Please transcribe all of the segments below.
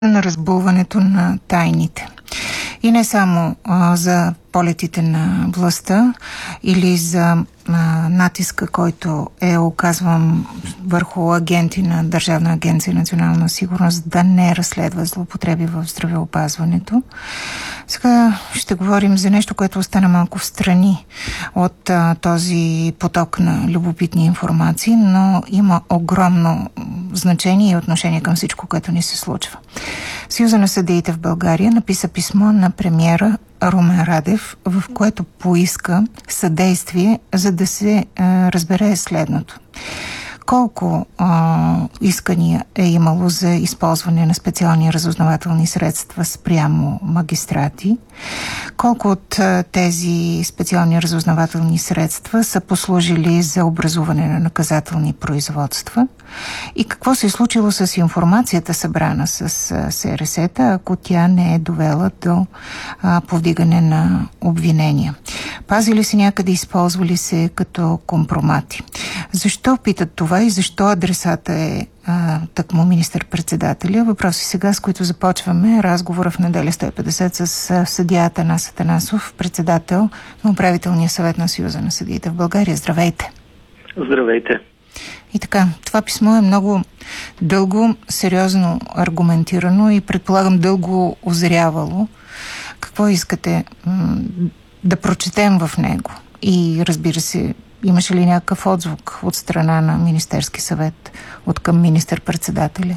на разбулването на тайните. И не само за полетите на властта или за натиска, който е оказван върху агенти на Държавна агенция национална сигурност да не разследва злоупотреби в здравеопазването. Сега ще говорим за нещо, което остана малко в страни от този поток на любопитни информации, но има огромно значение и отношение към всичко, което ни се случва. Съюза на съдиите в България написа писмо на премиера Румен Радев, в което поиска съдействие, за да се разбере следното. Колко искания е имало за използване на специални разузнавателни средства спрямо магистрати? Колко от тези специални разузнавателни средства са послужили за образуване на наказателни производства? И какво се е случило с информацията, събрана с СРС-та, ако тя не е довела до повдигане на обвинения? Пазили се някъде, използвали се като компромати? Защо питат това и защо адресата е тъкмо министър-председателя? Въпроси сега, с които започваме разговора в неделя 150 с съдия Атанас Атанасов, председател на управителния съвет на Съюза на съдиите в България. Здравейте! Здравейте! И така, това писмо е много дълго, сериозно аргументирано и предполагам дълго озрявало. Какво искате да прочетем в него? И разбира се, имаше ли някакъв отзвук от страна на Министерски съвет, от към министър-председателя?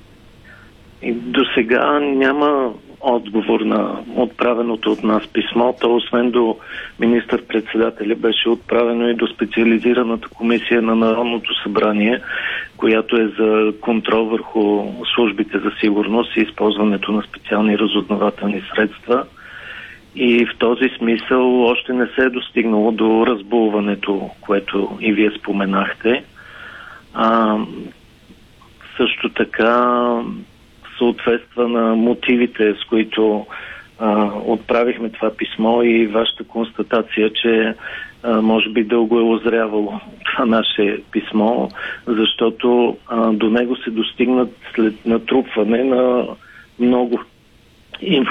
До сега няма отговор на отправеното от нас писмо. То освен до министър-председателя беше отправено и до специализираната комисия на Народното събрание, която е за контрол върху службите за сигурност и използването на специални разузнавателни средства. И в този смисъл още не се е достигнало до разбулването, което и вие споменахте. Също така съответства на мотивите, с които отправихме това писмо и вашата констатация, че може би дълго е озрявало това наше писмо, защото до него се достигнат след натрупване на много